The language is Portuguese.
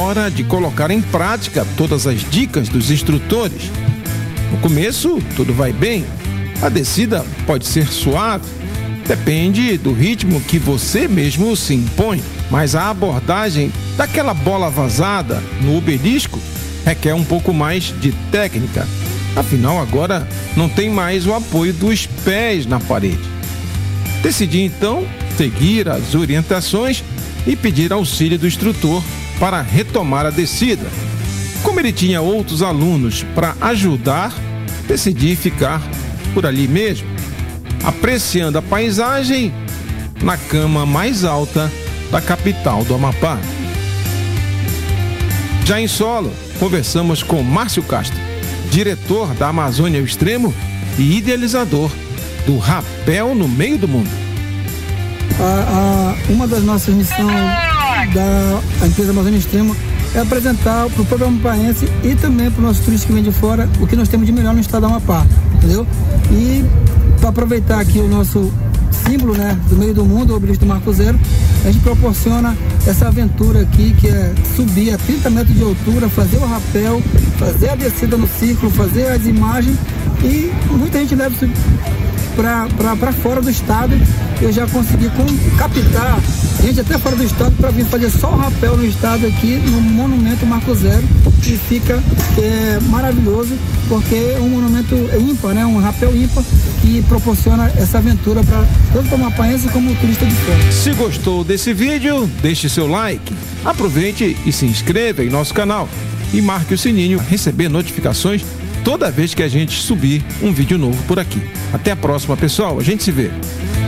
hora de colocar em prática todas as dicas dos instrutores. No começo, tudo vai bem. A descida pode ser suave. Depende do ritmo que você mesmo se impõe. Mas a abordagem daquela bola vazada no obelisco requer um pouco mais de técnica. Afinal, agora não tem mais o apoio dos pés na parede. Decidi então seguir as orientações e pedir auxílio do instrutor para retomar a descida. Como ele tinha outros alunos para ajudar, decidi ficar por ali mesmo, apreciando a paisagem na cama mais alta da capital do Amapá. Já em solo, conversamos com Márcio Castro, diretor da Amazônia ao Extremo e idealizador do Rapel no Meio do Mundo. Uma das nossas missões da empresa Amazônia Extremo é apresentar para o povo amapaense e também para os nossos turistas que vêm de fora o que nós temos de melhor no estado do Amapá, entendeu? E para aproveitar aqui o nosso símbolo, né, do meio do mundo, o obelisco do Marco Zero, a gente proporciona essa aventura aqui, que é subir a 30 metros de altura, fazer o rapel, fazer a descida no círculo, fazer as imagens, e muita gente leva isso para fora do estado. Eu já consegui captar gente até fora do estado para vir fazer só o rapel no estado aqui, no Monumento Marco Zero, e fica maravilhoso, porque é um monumento ímpar, né? Um rapel ímpar que proporciona essa aventura para tanto o amapaense como o turista de fora. Se gostou desse vídeo, deixe seu like, aproveite e se inscreva em nosso canal e marque o sininho para receber notificações toda vez que a gente subir um vídeo novo por aqui. Até a próxima, pessoal. A gente se vê.